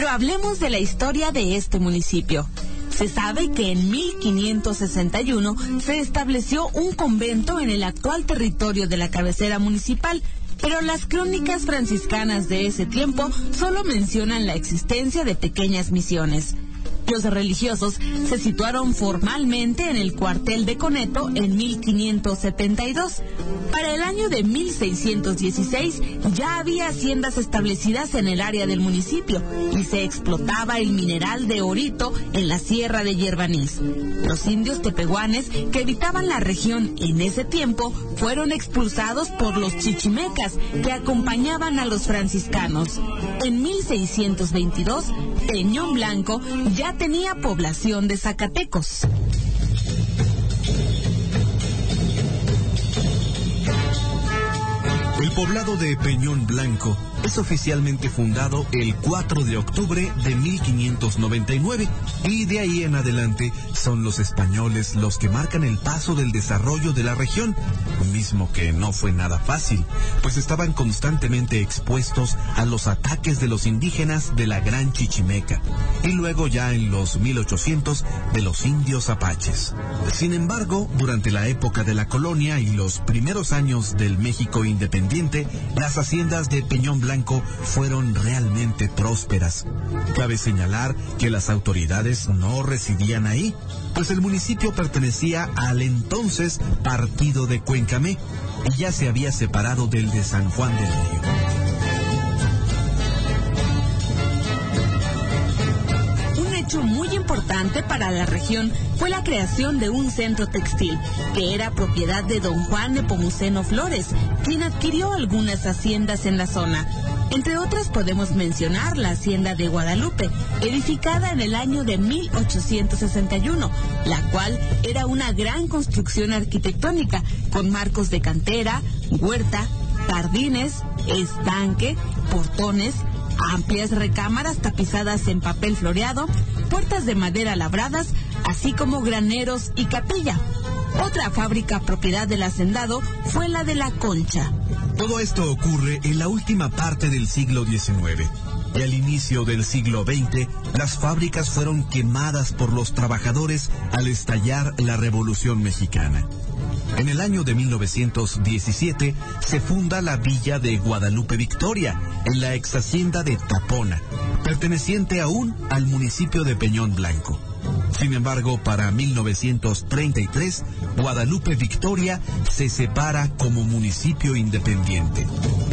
Pero hablemos de la historia de este municipio. Se sabe que en 1561 se estableció un convento en el actual territorio de la cabecera municipal, pero las crónicas franciscanas de ese tiempo solo mencionan la existencia de pequeñas misiones. Los religiosos se situaron formalmente en el cuartel de Coneto en 1572. Para el año de 1616 ya había haciendas establecidas en el área del municipio y se explotaba el mineral de orito en la sierra de Yerbanís. Los indios tepehuanes que habitaban la región en ese tiempo fueron expulsados por los chichimecas que acompañaban a los franciscanos. En 1622, Peñón Blanco ya tenía población de zacatecos. El poblado de Peñón Blanco es oficialmente fundado el 4 de octubre de 1599 y de ahí en adelante son los españoles los que marcan el paso del desarrollo de la región, mismo que no fue nada fácil, pues estaban constantemente expuestos a los ataques de los indígenas de la Gran Chichimeca y luego ya en los 1800 de los indios apaches. Sin embargo, durante la época de la colonia y los primeros años del México independiente, las haciendas de Peñón Blanco fueron realmente prósperas. Cabe señalar que las autoridades no residían ahí, pues el municipio pertenecía al entonces Partido de Cuencamé y ya se había separado del de San Juan del Río. Muy importante para la región fue la creación de un centro textil, que era propiedad de don Juan Nepomuceno Flores, quien adquirió algunas haciendas en la zona. Entre otras podemos mencionar la hacienda de Guadalupe, edificada en el año de 1861, la cual era una gran construcción arquitectónica, con marcos de cantera, huerta, jardines, estanque, portones, amplias recámaras tapizadas en papel floreado, puertas de madera labradas, así como graneros y capilla. Otra fábrica propiedad del hacendado fue la de La Concha. Todo esto ocurre en la última parte del siglo XIX. Y al inicio del siglo XX, las fábricas fueron quemadas por los trabajadores al estallar la Revolución Mexicana. En el año de 1917 se funda la villa de Guadalupe Victoria, en la ex hacienda de Tapona, perteneciente aún al municipio de Peñón Blanco. Sin embargo, para 1933, Guadalupe Victoria se separa como municipio independiente.